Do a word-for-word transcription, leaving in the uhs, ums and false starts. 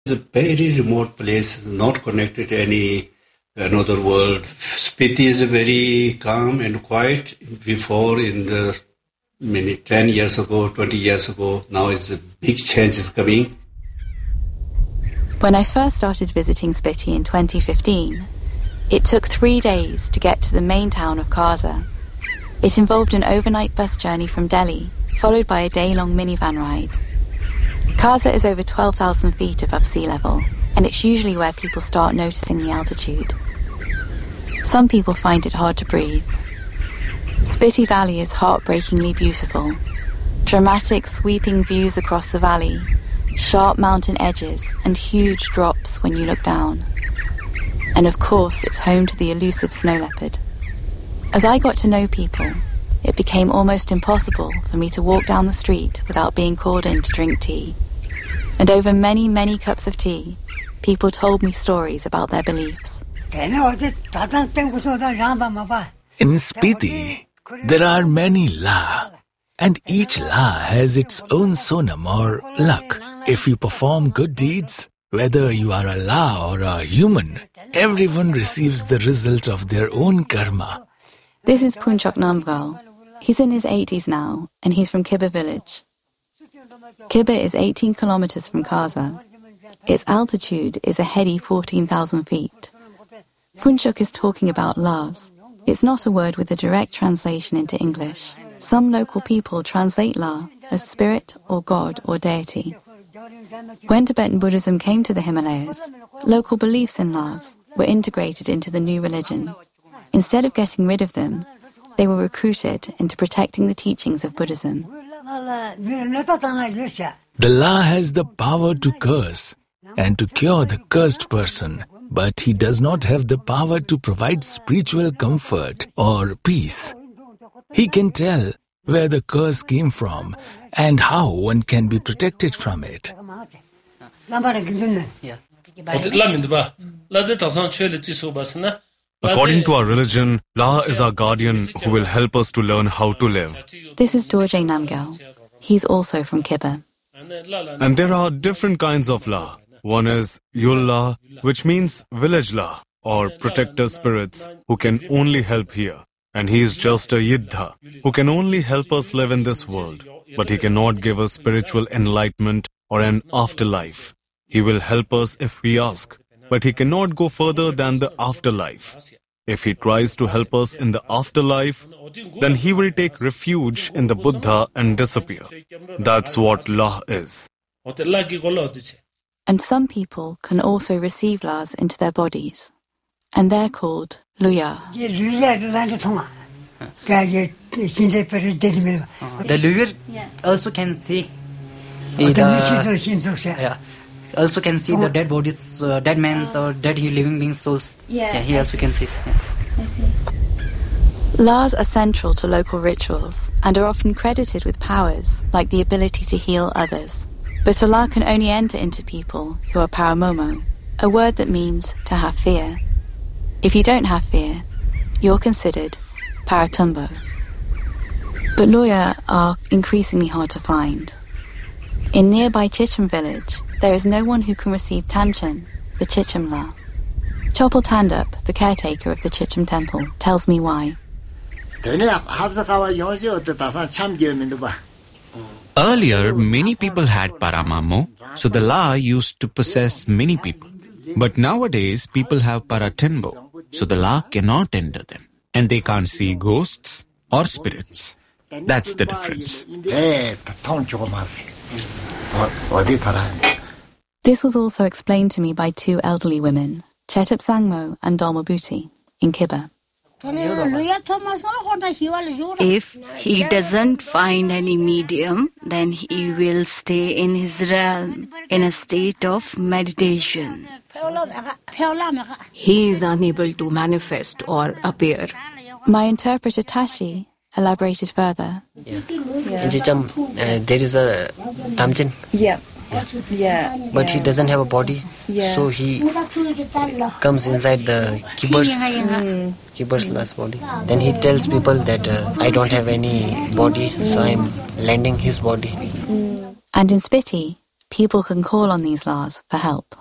It's a very remote place, not connected to any another world. Spiti is very calm and quiet. Before, in the many ten years ago, twenty years ago, now it's a big change is coming. When I first started visiting Spiti in twenty fifteen, it took three days to get to the main town of Khaza. It involved an overnight bus journey from Delhi, followed by a day-long minivan ride. Khaza is over twelve thousand feet above sea level, and it's usually where people start noticing the altitude. Some people find it hard to breathe. Spiti Valley is heartbreakingly beautiful. Dramatic sweeping views across the valley, sharp mountain edges, and huge drops when you look down. And of course, it's home to the elusive snow leopard. As I got to know people, it became almost impossible for me to walk down the street without being called in to drink tea. And over many, many cups of tea, people told me stories about their beliefs. In Spiti, there are many La, and each La has its own sonam or luck. If you perform good deeds, whether you are a La or a human, everyone receives the result of their own karma. This is Punchok Namgal. He's in his eighties now, and he's from Kibba village. Kibba is eighteen kilometers from Khaza. Its altitude is a heady fourteen thousand feet. Punchok is talking about La's. It's not a word with a direct translation into English. Some local people translate La as spirit or God or deity. When Tibetan Buddhism came to the Himalayas, local beliefs in La's were integrated into the new religion. Instead of getting rid of them, they were recruited into protecting the teachings of Buddhism. The La has the power to curse and to cure the cursed person, but he does not have the power to provide spiritual comfort or peace. He can tell where the curse came from and how one can be protected from it. According to our religion, La is our guardian who will help us to learn how to live. This is Dorje Namgyal. He's also from Kibba. And there are different kinds of La. One is Yul La, which means village La, or protector spirits who can only help here. And he is just a Yiddha, who can only help us live in this world, but he cannot give us spiritual enlightenment or an afterlife. He will help us if we ask, but he cannot go further than the afterlife. If he tries to help us in the afterlife, then he will take refuge in the Buddha and disappear. That's what La is. And some people can also receive La's into their bodies, and they're called Luya. The Luya also can see the, yeah, also can see the dead bodies, uh, dead men's or dead living beings' souls. Yeah, yeah he also can see. Yeah. I see. La's are central to local rituals and are often credited with powers like the ability to heal others. But a La can only enter into people who are paramomo, a word that means to have fear. If you don't have fear, you're considered paratumbo. But Luya are increasingly hard to find. In nearby Chicham village, there is no one who can receive Tamchen, the Chicham La. Chopal Tandup, the caretaker of the Chicham temple, tells me why. Earlier, many people had paramamo, so the La used to possess many people. But nowadays, people have paratembo, so the La cannot enter them, and they can't see ghosts or spirits. That's the difference. This was also explained to me by two elderly women, Chetup Sangmo and Dolma Bhuti, in Kibba. If he doesn't find any medium, then he will stay in his realm in a state of meditation. He is unable to manifest or appear. My interpreter Tashi elaborated further. Yeah. In Chicham, uh, there is a Tamchen. Yeah. Yeah. Yeah. But yeah. he doesn't have a body, yeah. so he comes inside the Kibber's, mm. Kibber's last body. Then he tells people that uh, I don't have any body, mm. so I'm lending his body. Mm. And in Spiti, people can call on these La's for help.